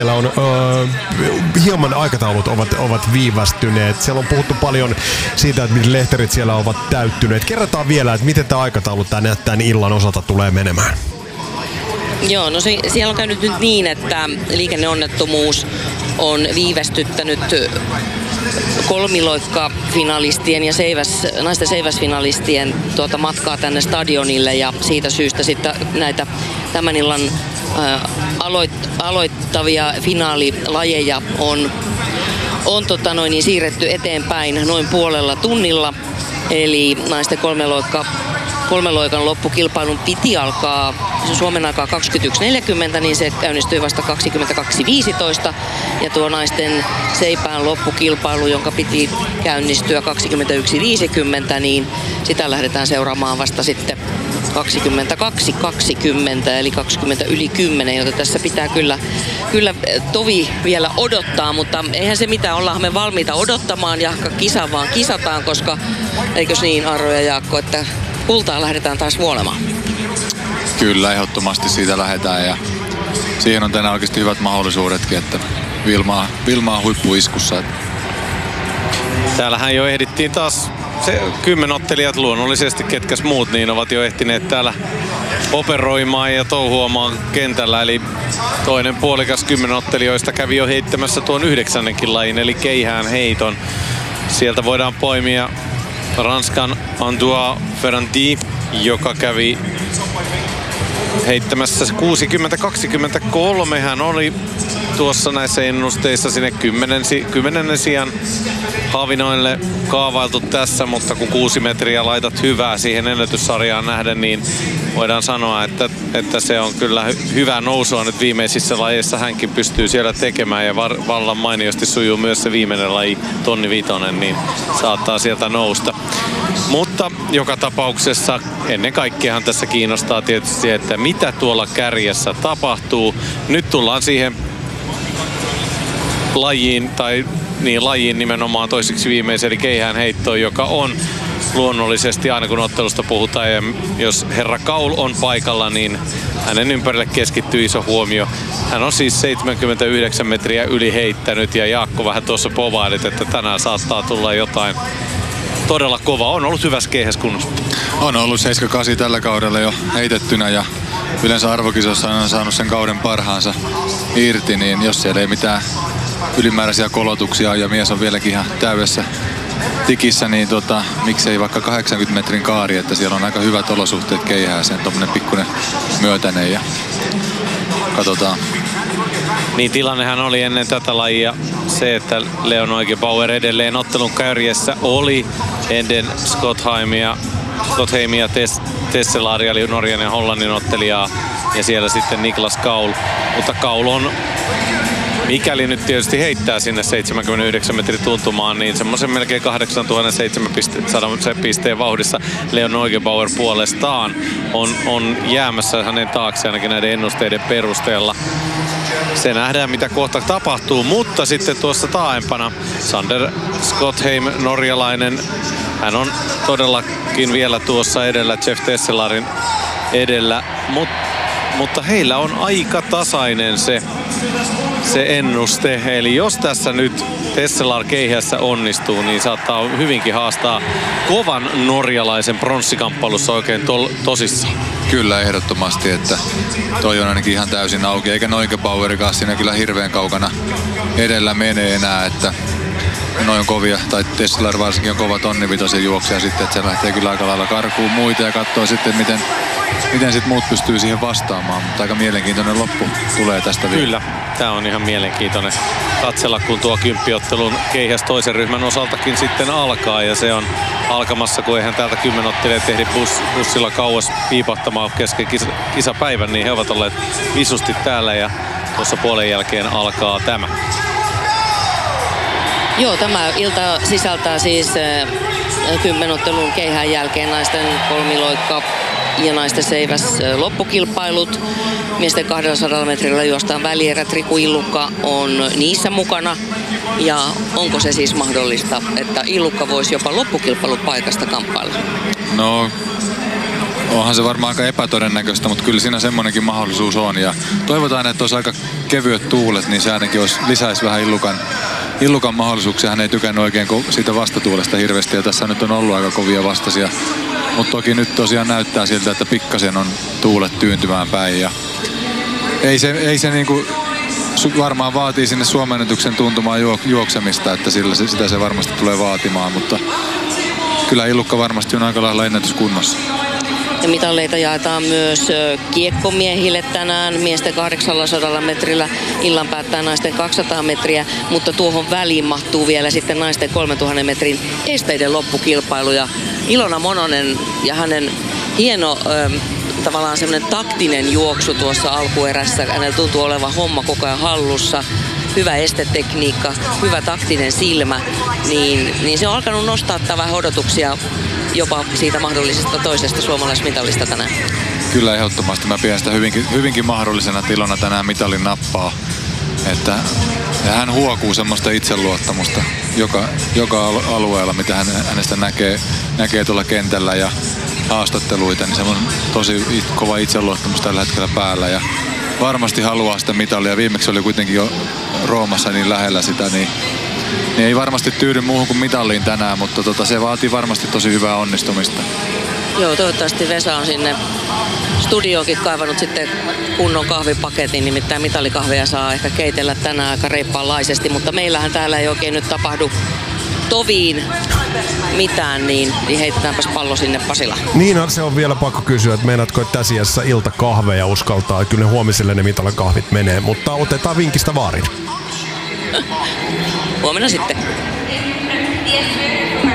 Siellä on hieman aikataulut ovat viivästyneet. Siellä on puhuttu paljon siitä, että miten lehterit siellä ovat täyttyneet. Kerrotaan vielä, että miten tämä aikataulu tämän illan osalta tulee menemään. Joo, no siellä on käynyt nyt niin, että liikenneonnettomuus on viivästyttänyt kolmiloikkafinalistien ja naisten seiväsfinalistien matkaa tänne stadionille, ja siitä syystä sitten näitä tämän illan aloittavia finaalilajeja on siirretty eteenpäin noin puolella tunnilla. Eli naisten kolmeloikan loppukilpailun piti alkaa Suomen aikaa 21.40, niin se käynnistyi vasta 22.15. Ja tuo naisten seipään loppukilpailu, jonka piti käynnistyä 21.50, niin sitä lähdetään seuraamaan vasta sitten 22.20 eli 20:10, joten tässä pitää kyllä tovi vielä odottaa, mutta eihän se mitään, ollaan me valmiita odottamaan ja kisa vaan kisataan, koska eikös niin, Arro ja Jaakko, että kultaa lähdetään taas vuolemaan. Kyllä, ehdottomasti siitä lähdetään, ja siihen on tänään oikeasti hyvät mahdollisuudetkin, että Vilma on huippuiskussa. Täällähän jo ehdittiin taas se 10 ottelijat luonnollisesti, ketkäs muut, niin ovat jo ehtineet täällä operoimaan ja touhuamaan kentällä. Eli toinen puolikas 10 ottelijoista kävi jo heittämässä tuon 9. lajin, eli keihään heiton. Sieltä voidaan poimia Ranskan Antoine Ferrandi, joka kävi heittämässä 60-23. Hän oli tuossa näissä ennusteissa sinne 10. sijan Havinoille kaavailtu tässä, mutta kun 6 metriä laitat hyvää siihen ennätyssarjaan nähden, niin voidaan sanoa, että se on kyllä hyvää nousua nyt viimeisissä lajeissa. Hänkin pystyy siellä tekemään, ja vallan mainiosti sujuu myös se viimeinen laji, tonni 5, niin saattaa sieltä nousta. Mutta joka tapauksessa ennen kaikkeahan tässä kiinnostaa tietysti, että mitä tuolla kärjessä tapahtuu. Nyt tullaan siihen lajiin nimenomaan toiseksi viimeisen, eli keihään heittoon, joka on luonnollisesti, aina kun ottelusta puhutaan, ja jos herra Kaul on paikalla, niin hänen ympärille keskittyy iso huomio. Hän on siis 79 metriä yli heittänyt, ja Jaakko vähän tuossa povailit, että tänään saattaa tulla jotain todella kova. On ollut hyvässä keihäskunnossa. On ollut 7-8 tällä kaudella jo heitettynä, ja yleensä arvokisossa on saanut sen kauden parhaansa irti, niin jos siellä ei mitään ylimääräisiä kolotuksia ja mies on vieläkin ihan täydessä tikissä, niin miksei vaikka 80 metrin kaari, että siellä on aika hyvät olosuhteet keihääseen, tommonen pikkuinen myötäinen, ja katsotaan. Niin, tilannehan oli ennen tätä lajia se, että Leon Neugebauer edelleen ottelun kärjessä oli ennen Skottheimia, Tesselaria, eli Norjan ja Hollannin ottelijaa, ja siellä sitten Niklas Kaul. Mutta Kaul on, mikäli nyt tietysti heittää sinne 79 metrin tuntumaan, niin semmoisen melkein 8700 pisteen vauhdissa. Leon Neugebauer puolestaan on jäämässä hänen taakse ainakin näiden ennusteiden perusteella. Se nähdään, mitä kohta tapahtuu, mutta sitten tuossa taaempana Sander Skottheim, norjalainen, hän on todellakin vielä tuossa edellä, Jeff Tesselarin edellä, mutta heillä on aika tasainen se ennuste. Eli jos tässä nyt Tesselar keihässä onnistuu, niin saattaa hyvinkin haastaa kovan norjalaisen pronssikamppailussa oikein tosissaan. Kyllä, ehdottomasti, että toi on ainakin ihan täysin auki, eikä Neugebauerikaan siinä kyllä hirveän kaukana edellä menee enää, että noin on kovia, tai Tesselar varsinkin on kova tonnivitosen juoksija sitten, että se lähtee kyllä aika lailla karkuun muita ja katsoo sitten, miten sit muut pystyy siihen vastaamaan, mutta aika mielenkiintoinen loppu tulee tästä vielä. Kyllä, tää on ihan mielenkiintoinen katsella, kun tuo kymppiottelun keihäs toisen ryhmän osaltakin sitten alkaa, ja se on alkamassa, kun eihän täältä 10 ottelijat ehdi bussilla kauas piipahtamaan kesken kisapäivän, niin he ovat olleet visusti täällä, ja tuossa puolen jälkeen alkaa tämä. Joo, tämä ilta sisältää siis 10 ottelun keihään jälkeen naisten kolmiloikka ja naisten seiväs loppukilpailut. Miesten 200 metrillä juostaan välierät. Riku Illukka on niissä mukana. Ja onko se siis mahdollista, että Illukka voisi jopa loppukilpailupaikasta kamppailla? No, onhan se varmaan aika epätodennäköistä, mutta kyllä siinä semmoinenkin mahdollisuus on. Ja toivotaan, että olisi aika kevyet tuulet, niin se ainakin lisäisi vähän Illukan mahdollisuuksia. Hän ei tykännyt oikein siitä vastatuulesta hirveästi ja tässä nyt on ollut aika kovia vastaisia. Mutta toki nyt tosiaan näyttää siltä, että pikkasen on tuulet tyyntymään päin. Ja ei se niinku varmaan vaatii sinne Suomen-ennätyksen tuntumaan juoksemista, että sitä se varmasti tulee vaatimaan, mutta kyllä Illukka varmasti on aika lailla ennätyskunnossa. Ja mitalleita jaetaan myös kiekkomiehille tänään miesten 800 metrillä. Illan päättää naisten 200 metriä, mutta tuohon väliin mahtuu vielä sitten naisten 3000 metrin esteiden loppukilpailu. Ja Ilona Mononen ja hänen hieno tavallaan semmoinen taktinen juoksu tuossa alkuerässä. Hänellä tuntuu olevan homma koko ajan hallussa. Hyvä estetekniikka, hyvä taktinen silmä, niin se on alkanut nostaa vähän odotuksia jopa siitä mahdollisesta toisesta suomalaismitallista tänään. Kyllä ehdottomasti. Mä pidän sitä hyvinkin mahdollisena, että Ilona tänään mitalin nappaa. Ja hän huokuu semmoista itseluottamusta joka alueella, mitä hänestä näkee tuolla kentällä ja haastatteluita, niin se on tosi kova itseluottamus tällä hetkellä päällä. Ja varmasti haluaa sitä mitalia. Viimeksi oli kuitenkin jo Roomassa niin lähellä sitä, niin ei varmasti tyydy muuhun kuin mitalliin tänään, mutta se vaatii varmasti tosi hyvää onnistumista. Joo, toivottavasti Vesa on sinne studioonkin kaivannut sitten kunnon kahvipaketin, nimittäin mitalikahveja saa ehkä keitellä tänään aika reippaanlaisesti, mutta meillähän täällä ei oikein nyt tapahdu toviin mitään, niin heitetäänpäs pallo sinne Pasilaan. Niin, se on vielä pakko kysyä, että meinaatko, että tässä iässä iltakahveja uskaltaa? Kyllä ne huomiselle ne mitalikahvit menee, mutta otetaan vinkistä vaarin. Huomenna sitten.